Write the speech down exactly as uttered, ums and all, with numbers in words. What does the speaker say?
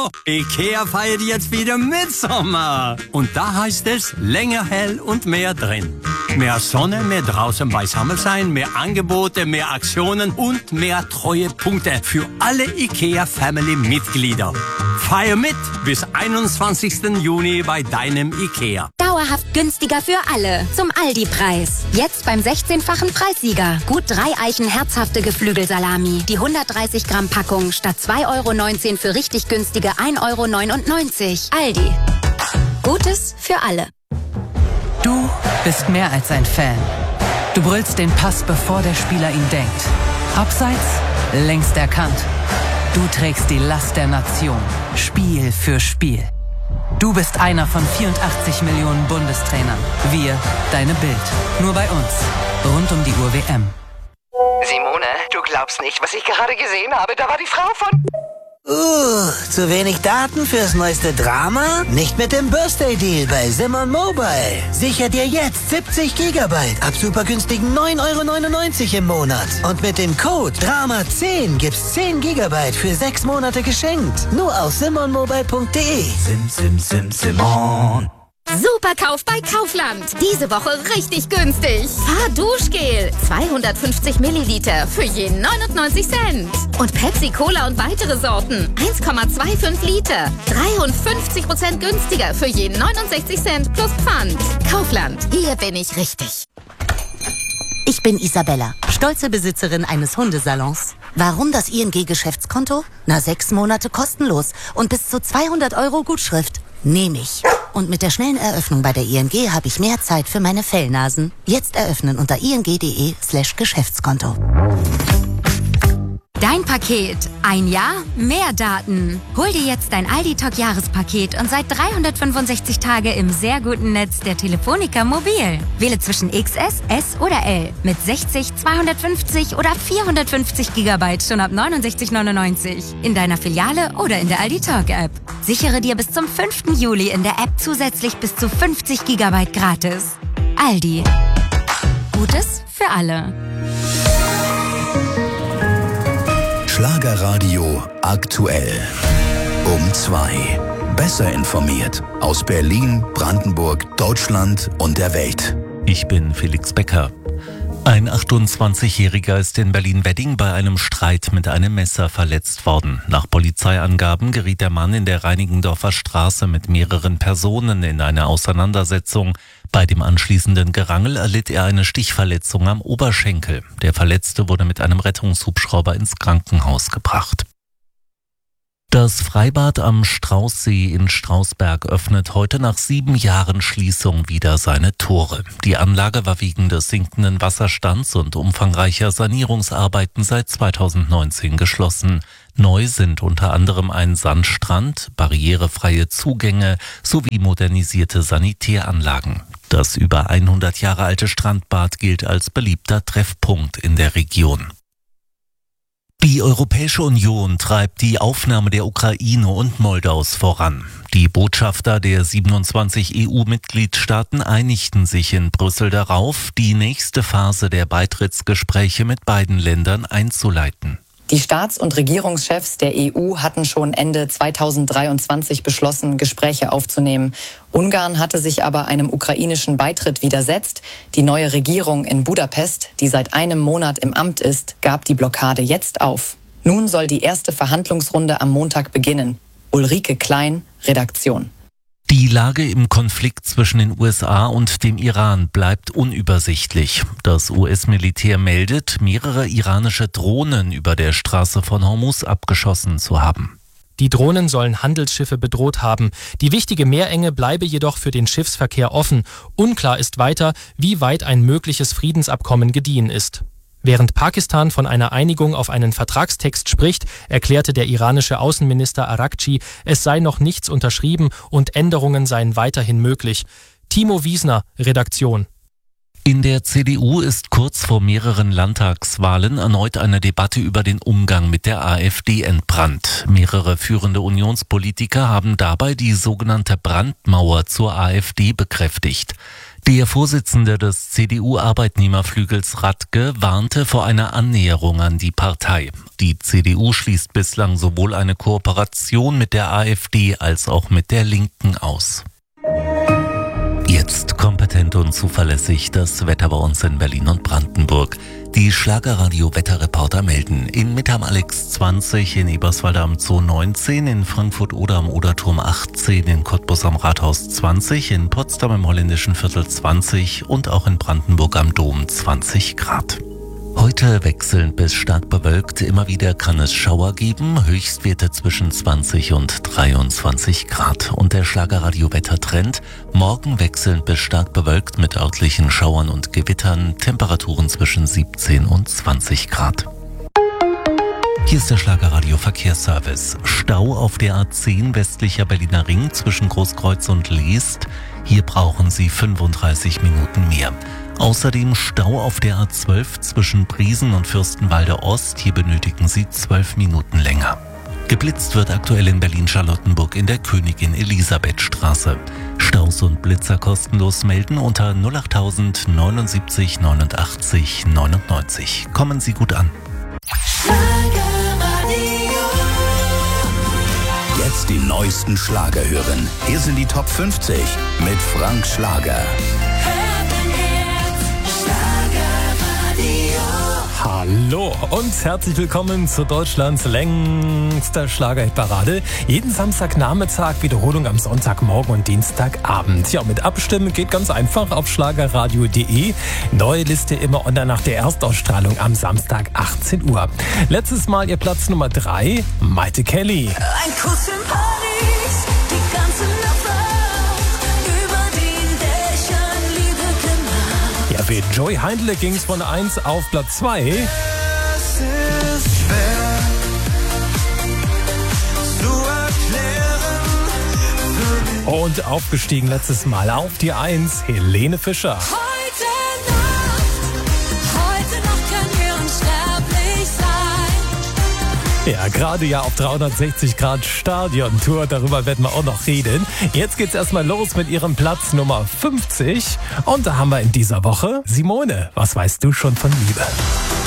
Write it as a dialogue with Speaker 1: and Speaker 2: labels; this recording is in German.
Speaker 1: Hallo, Ikea feiert jetzt wieder Mitsommer. Und da heißt es länger hell und mehr drin. Mehr Sonne, mehr draußen beisammen sein, mehr Angebote, mehr Aktionen und mehr Treuepunkte für alle Ikea-Family-Mitglieder. Feier mit bis einundzwanzigsten Juni bei deinem Ikea.
Speaker 2: Dauerhaft günstiger für alle. Zum Aldi-Preis. Jetzt beim sechzehnfachen Preissieger. Gut drei Eichen herzhafte Geflügelsalami. Die hundertdreißig Gramm Packung statt zwei Euro neunzehn für richtig günstige ein Euro neunundneunzig. Aldi. Gutes für alle.
Speaker 3: Du bist mehr als ein Fan. Du brüllst den Pass, bevor der Spieler ihn denkt. Abseits, längst erkannt. Du trägst die Last der Nation. Spiel für Spiel. Du bist einer von vierundachtzig Millionen Bundestrainern. Wir, deine Bild. Nur bei uns. Rund um die Uhr W M.
Speaker 4: Simone, du glaubst nicht, was ich gerade gesehen habe. Da war die Frau von...
Speaker 5: Uh, zu wenig Daten fürs neueste Drama? Nicht mit dem Birthday Deal bei Simon Mobile. Sicher dir jetzt siebzig Gigabyte ab super günstigen neun Euro neunundneunzig im Monat. Und mit dem Code Drama zehn gibt's zehn Gigabyte für sechs Monate geschenkt. Nur auf simon mobile punkt de.
Speaker 6: Sim, sim, sim, Simon.
Speaker 7: Superkauf bei Kaufland. Diese Woche richtig günstig. Fahrduschgel. zweihundertfünfzig Milliliter für je neunundneunzig Cent. Und Pepsi Cola und weitere Sorten. eins Komma fünfundzwanzig Liter. dreiundfünfzig Prozent günstiger für je neunundsechzig Cent plus Pfand. Kaufland. Hier bin ich richtig.
Speaker 8: Ich bin Isabella, stolze Besitzerin eines Hundesalons. Warum das I N G-Geschäftskonto? Na, sechs Monate kostenlos und bis zu zweihundert Euro Gutschrift. Nehme ich. Und mit der schnellen Eröffnung bei der I N G habe ich mehr Zeit für meine Fellnasen. Jetzt eröffnen unter ing.de slash Geschäftskonto.
Speaker 2: Dein Paket. Ein Jahr, mehr Daten. Hol dir jetzt dein Aldi-Talk-Jahrespaket und seit dreihundertfünfundsechzig Tage im sehr guten Netz der Telefonica Mobil. Wähle zwischen X S, S oder L mit sechzig, zweihundertfünfzig oder vierhundertfünfzig Gigabyte schon ab neunundsechzig neunundneunzig. In deiner Filiale oder in der Aldi-Talk-App. Sichere dir bis zum fünften Juli in der App zusätzlich bis zu fünfzig Gigabyte gratis. Aldi. Gutes für alle.
Speaker 6: Schlagerradio aktuell. Um zwei. Besser informiert aus Berlin, Brandenburg, Deutschland und der Welt.
Speaker 9: Ich bin Felix Becker. Ein achtundzwanzigjähriger ist in Berlin-Wedding bei einem Streit mit einem Messer verletzt worden. Nach Polizeiangaben geriet der Mann in der Reinickendorfer Straße mit mehreren Personen in eine Auseinandersetzung. Bei dem anschließenden Gerangel erlitt er eine Stichverletzung am Oberschenkel. Der Verletzte wurde mit einem Rettungshubschrauber ins Krankenhaus gebracht. Das Freibad am Straußsee in Strausberg öffnet heute nach sieben Jahren Schließung wieder seine Tore. Die Anlage war wegen des sinkenden Wasserstands und umfangreicher Sanierungsarbeiten seit zweitausendneunzehn geschlossen. Neu sind unter anderem ein Sandstrand, barrierefreie Zugänge sowie modernisierte Sanitäranlagen. Das über hundert Jahre alte Strandbad gilt als beliebter Treffpunkt in der Region. Die Europäische Union treibt die Aufnahme der Ukraine und Moldaus voran. Die Botschafter der siebenundzwanzig E U-Mitgliedstaaten einigten sich in Brüssel darauf, die nächste Phase der Beitrittsgespräche mit beiden Ländern einzuleiten.
Speaker 10: Die Staats- und Regierungschefs der E U hatten schon Ende zweitausenddreiundzwanzig beschlossen, Gespräche aufzunehmen. Ungarn hatte sich aber einem ukrainischen Beitritt widersetzt. Die neue Regierung in Budapest, die seit einem Monat im Amt ist, gab die Blockade jetzt auf. Nun soll die erste Verhandlungsrunde am Montag beginnen. Ulrike Klein, Redaktion.
Speaker 9: Die Lage im Konflikt zwischen den U S A und dem Iran bleibt unübersichtlich. Das U S-Militär meldet, mehrere iranische Drohnen über der Straße von Hormuz abgeschossen zu haben.
Speaker 11: Die Drohnen sollen Handelsschiffe bedroht haben. Die wichtige Meerenge bleibe jedoch für den Schiffsverkehr offen. Unklar ist weiter, wie weit ein mögliches Friedensabkommen gediehen ist. Während Pakistan von einer Einigung auf einen Vertragstext spricht, erklärte der iranische Außenminister Araghchi, es sei noch nichts unterschrieben und Änderungen seien weiterhin möglich. Timo Wiesner, Redaktion.
Speaker 9: In der C D U ist kurz vor mehreren Landtagswahlen erneut eine Debatte über den Umgang mit der AfD entbrannt. Mehrere führende Unionspolitiker haben dabei die sogenannte Brandmauer zur AfD bekräftigt. Der Vorsitzende des C D U-Arbeitnehmerflügels Radke warnte vor einer Annäherung an die Partei. Die C D U schließt bislang sowohl eine Kooperation mit der AfD als auch mit der Linken aus. Jetzt kompetent und zuverlässig das Wetter bei uns in Berlin und Brandenburg. Die Schlagerradio-Wetterreporter melden: in Mitte am Alex zwanzig, in Eberswalde am Zoo neunzehn, in Frankfurt oder am Oderturm achtzehn, in Cottbus am Rathaus zwanzig, in Potsdam im Holländischen Viertel zwanzig und auch in Brandenburg am Dom zwanzig Grad. Heute wechselnd bis stark bewölkt, immer wieder kann es Schauer geben, Höchstwerte zwischen zwanzig und dreiundzwanzig Grad. Und der Schlagerradio-Wettertrend: morgen wechselnd bis stark bewölkt mit örtlichen Schauern und Gewittern, Temperaturen zwischen siebzehn und zwanzig Grad. Hier ist der Schlagerradio Verkehrsservice. Stau auf der A zehn westlicher Berliner Ring zwischen Großkreuz und Leest. Hier brauchen Sie fünfunddreißig Minuten mehr. Außerdem Stau auf der A zwölf zwischen Briesen und Fürstenwalde Ost. Hier benötigen Sie zwölf Minuten länger. Geblitzt wird aktuell in Berlin-Charlottenburg in der Königin-Elisabeth-Straße. Staus und Blitzer kostenlos melden unter null achttausend neunundsiebzig neunundachtzig neunundneunzig. Kommen Sie gut an.
Speaker 6: Jetzt die neuesten Schlager hören. Hier sind die Top fünfzig mit Frank Schlager.
Speaker 12: Hallo und herzlich willkommen zu Deutschlands längster Schlagerhitparade. Jeden Samstagnachmittag, Wiederholung am Sonntagmorgen und Dienstagabend. Ja, mit Abstimmen geht ganz einfach auf schlagerradio punkt de. Neue Liste immer online nach der Erstausstrahlung am Samstag achtzehn Uhr. Letztes Mal ihr Platz Nummer drei, Maite Kelly.
Speaker 13: Ein Kuss in Paris, die ganze Nacht über den Dächern Liebe gemacht.
Speaker 12: Ja, für Joey Heindle ging es von eins auf Platz zwei.
Speaker 13: Es ist schwer zu erklären.
Speaker 12: Und aufgestiegen letztes Mal auf die eins, Helene Fischer.
Speaker 13: Heute Nacht, heute Nacht können wir unsterblich sein.
Speaker 12: Ja, gerade ja auf dreihundertsechzig Grad Stadion-Tour, darüber werden wir auch noch reden. Jetzt geht's erstmal los mit ihrem Platz Nummer fünfzig. Und da haben wir in dieser Woche Simone. Was weißt du schon von Liebe?